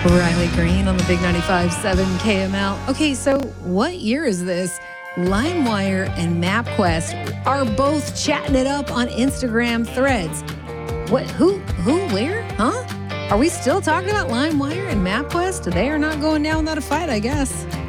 Riley Green on the Big 95.7 KML. Okay, so what year is this? LimeWire and MapQuest are both chatting it up on Instagram threads. What? Who, where? Huh? Are we still talking about LimeWire and MapQuest? They are not going down without a fight, I guess.